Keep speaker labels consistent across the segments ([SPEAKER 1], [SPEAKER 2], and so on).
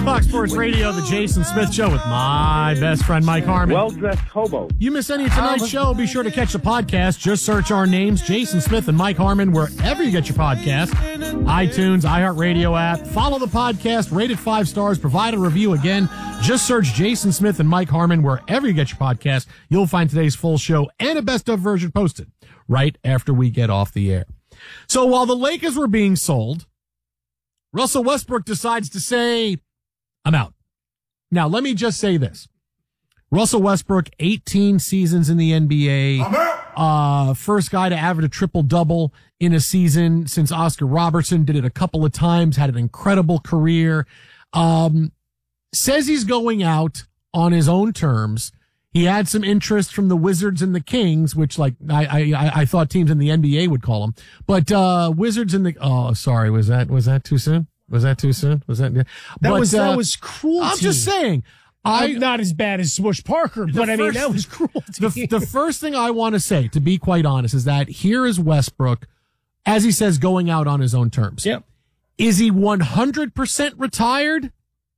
[SPEAKER 1] Fox Sports Radio, the Jason Smith Show with my best friend, Mike Harmon.
[SPEAKER 2] Well-dressed hobo.
[SPEAKER 1] You miss any of tonight's show, be sure to catch the podcast. Just search our names, Jason Smith and Mike Harmon, wherever you get your podcast. iTunes, iHeartRadio app. Follow the podcast, rate it 5 stars, provide a review. Again, just search Jason Smith and Mike Harmon wherever you get your podcast. You'll find today's full show and a best of version posted right after we get off the air. So while the Lakers were being sold, Russell Westbrook decides to say, I'm out. Now, let me just say this. Russell Westbrook, 18 seasons in the NBA. I'm out. First guy to average a triple-double in a season since Oscar Robertson. Did it a couple of times, had an incredible career. Says he's going out on his own terms. He had some interest from the Wizards and the Kings, which like I thought teams in the NBA would call them. But Wizards and sorry, was that too soon? Was that too soon? That
[SPEAKER 3] was cruelty.
[SPEAKER 1] I'm just saying.
[SPEAKER 3] Not as bad as Smush Parker, but that was cruelty.
[SPEAKER 1] The first thing I want to say, to be quite honest, is that here is Westbrook, as he says, going out on his own terms.
[SPEAKER 3] Yep. Is
[SPEAKER 1] he 100% retired?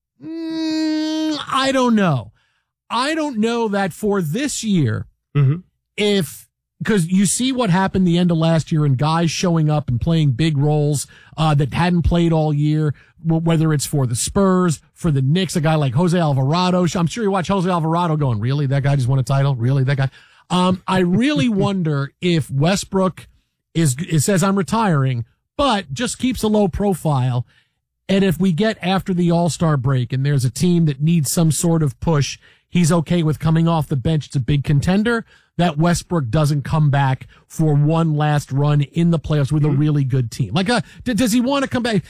[SPEAKER 1] I don't know. I don't know that for this year, because you see what happened the end of last year and guys showing up and playing big roles that hadn't played all year, whether it's for the Spurs, for the Knicks, a guy like Jose Alvarado. I'm sure you watch Jose Alvarado going, really? That guy just won a title? Really? That guy? I really wonder if Westbrook says I'm retiring, but just keeps a low profile. And if we get after the All-Star break and there's a team that needs some sort of push, he's okay with coming off the bench. It's a big contender that Westbrook doesn't come back for one last run in the playoffs with a really good team. Like, does he want to come back?